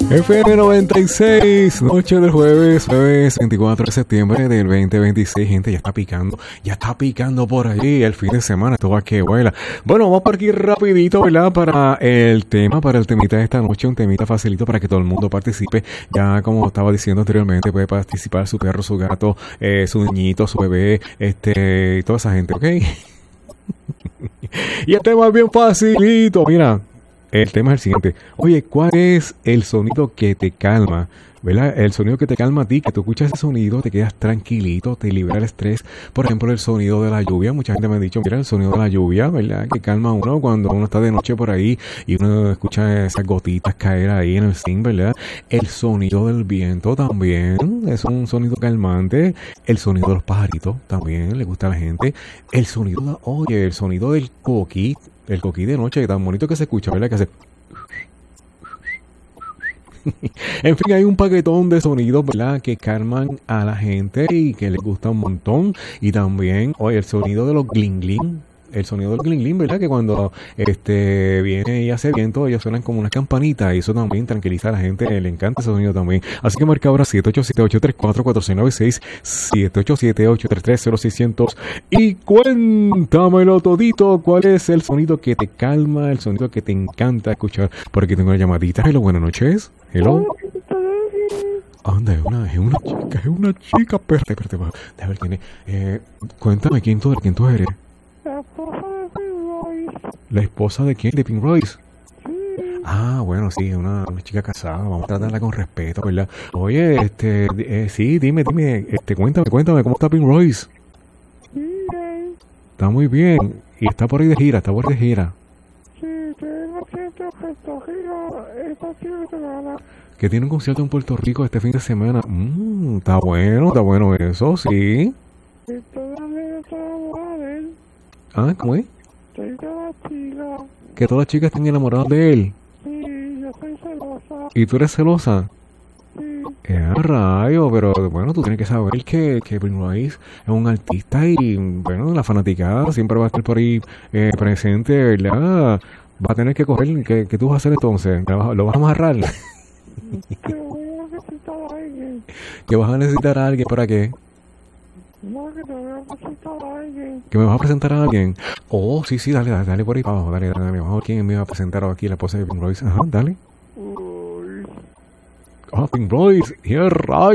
FM 96, noche del jueves 24 de septiembre del 2026. Gente, ya está picando por ahí el fin de semana. Esto va que vuela. Bueno, vamos por aquí rapidito, ¿verdad? Para el temita de esta noche, un temita facilito para que todo el mundo participe. Ya como estaba diciendo anteriormente, puede participar su perro, su gato, su niñito, su bebé, toda esa gente, ¿ok? Y el tema es bien facilito, mira. El tema es el siguiente. Oye, ¿cuál es el sonido que te calma? ¿Verdad? El sonido que te calma a ti, que tú escuchas ese sonido, te quedas tranquilito, te libera el estrés. Por ejemplo, el sonido de la lluvia. Mucha gente me ha dicho, mira, el sonido de la lluvia, ¿verdad? Que calma a uno cuando uno está de noche por ahí y uno escucha esas gotitas caer ahí en el zinc, ¿verdad? El sonido del viento también es un sonido calmante. El sonido de los pajaritos también le gusta a la gente. El sonido del coquí. El coquí de noche, tan bonito que se escucha, ¿verdad? Que hace... En fin, hay un paquetón de sonidos, ¿verdad? Que calman a la gente y que les gusta un montón. Y también, oye, el sonido de los gling gling. El sonido del gling gling, ¿verdad? Que cuando viene y hace viento, ellos suenan como una campanita y eso también tranquiliza a la gente, le encanta ese sonido también. Así que marca ahora 787-834-4696, 787-833-0600 y cuéntamelo todito, ¿cuál es el sonido que te calma, el sonido que te encanta escuchar? Por aquí tengo una llamadita. Hello, buenas noches. Hello. Anda, es una chica. Espérate, déjame ver quién es. Cuéntame, ¿quién tú eres? ¿La esposa de quién? ¿De Pink Royce? Sí. Ah, bueno, sí, una chica casada. Vamos a tratarla con respeto, ¿verdad? Oye, sí, dime, cuéntame, ¿cómo está Pink Royce? Bien. Está muy bien. Y está por ahí de gira, Sí, tengo siempre Puerto Rico esta semana. Que tiene un concierto en Puerto Rico este fin de semana. Está bueno eso, sí. Y todavía está enamorada de él. Ah, ¿cómo es? Soy de la chica. Que todas las chicas están enamoradas de él. Sí, yo soy celosa. ¿Y tú eres celosa? Sí. Rayo, pero bueno, tú tienes que saber que Pink Royce es un artista y bueno, la fanaticada siempre va a estar por ahí presente, ¿verdad? Va a tener que coger, ¿qué tú vas a hacer entonces? ¿Lo vas a amarrar? Que voy a necesitar a alguien. ¿Que vas a necesitar a alguien para qué? No, que te voy a necesitar a alguien. ¿Que me vas a presentar a alguien? Oh, sí, dale por ahí para abajo, dale. Vamos a ver quién me va a presentar aquí, la esposa de Pink Royce. Ajá, dale. Uy. Pink Royce, ¡qué rayo!